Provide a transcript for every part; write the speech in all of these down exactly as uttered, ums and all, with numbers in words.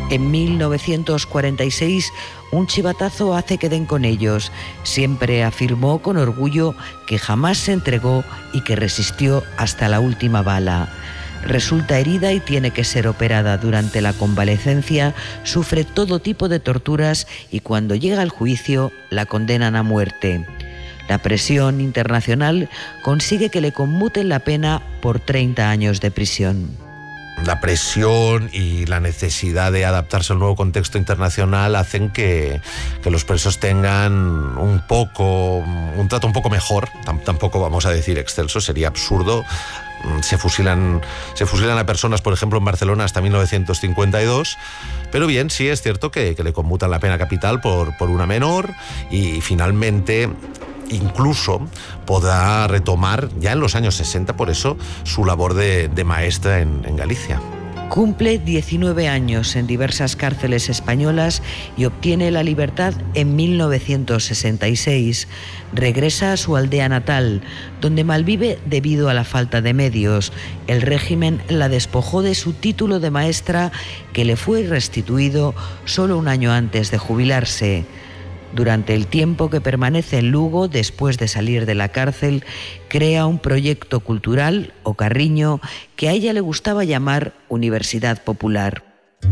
En mil novecientos cuarenta y seis, un chivatazo hace que den con ellos. Siempre afirmó con orgullo que jamás se entregó y que resistió hasta la última bala. Resulta herida y tiene que ser operada. Durante la convalecencia sufre todo tipo de torturas y cuando llega al juicio la condenan a muerte. La presión internacional consigue que le conmuten la pena por treinta años de prisión. La presión y la necesidad de adaptarse al nuevo contexto internacional hacen que, que los presos tengan un poco, un trato un poco mejor. Tampoco vamos a decir excelso, sería absurdo. Se fusilan, se fusilan a personas, por ejemplo, en Barcelona hasta mil novecientos cincuenta y dos, pero bien, sí es cierto que, que le conmutan la pena capital por, por una menor y finalmente incluso podrá retomar ya en los años sesenta, por eso, su labor de, de maestra en, en Galicia. Cumple diecinueve años en diversas cárceles españolas y obtiene la libertad en mil novecientos sesenta y seis. Regresa a su aldea natal, donde malvive debido a la falta de medios. El régimen la despojó de su título de maestra, que le fue restituido solo un año antes de jubilarse. Durante el tiempo que permanece en Lugo, después de salir de la cárcel, crea un proyecto cultural, O Carriño, que a ella le gustaba llamar Universidad Popular.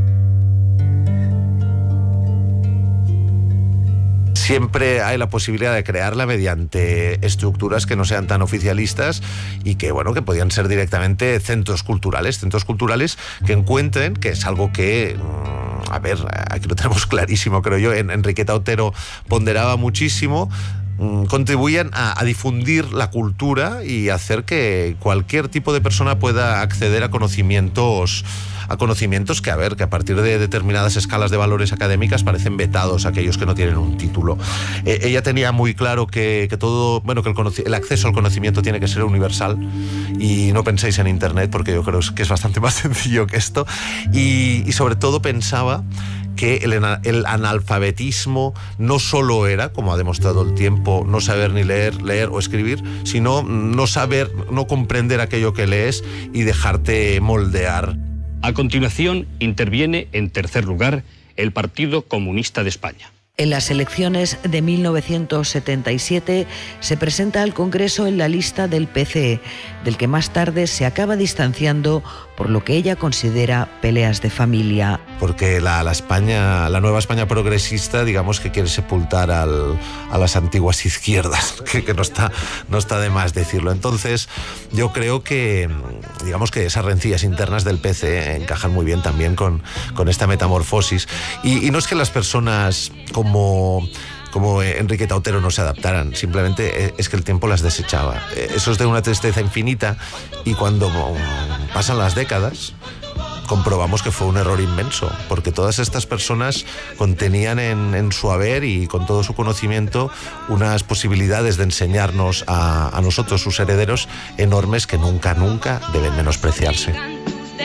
Siempre hay la posibilidad de crearla mediante estructuras que no sean tan oficialistas y que, bueno, que podían ser directamente centros culturales, centros culturales que encuentren, que es algo que, a ver, aquí lo tenemos clarísimo, creo yo, Enriqueta Otero ponderaba muchísimo, contribuyen a, a difundir la cultura y hacer que cualquier tipo de persona pueda acceder a conocimientos a conocimientos que, a ver, que a partir de determinadas escalas de valores académicas parecen vetados a aquellos que no tienen un título. Eh, ella tenía muy claro que, que todo, bueno, que el, el acceso al conocimiento tiene que ser universal, y no penséis en Internet, porque yo creo que es bastante más sencillo que esto, y, y sobre todo pensaba que el, el analfabetismo no solo era, como ha demostrado el tiempo, no saber ni leer, leer o escribir, sino no saber, no comprender aquello que lees y dejarte moldear. A continuación, interviene en tercer lugar el Partido Comunista de España. En las elecciones de mil novecientos setenta y siete se presenta al Congreso en la lista del P C E, del que más tarde se acaba distanciando por lo que ella considera peleas de familia. Porque la, la España, la nueva España progresista, digamos que quiere sepultar al, a las antiguas izquierdas, que, que no está, no está de más decirlo. Entonces, yo creo que, digamos que esas rencillas internas del P C E encajan muy bien también con, con esta metamorfosis. Y, y no es que las personas como... como Enriqueta Otero no se adaptaran, simplemente es que el tiempo las desechaba. Eso es de una tristeza infinita, y cuando pasan las décadas comprobamos que fue un error inmenso, porque todas estas personas contenían en, en su haber y con todo su conocimiento unas posibilidades de enseñarnos a, a nosotros, sus herederos, enormes, que nunca, nunca deben menospreciarse.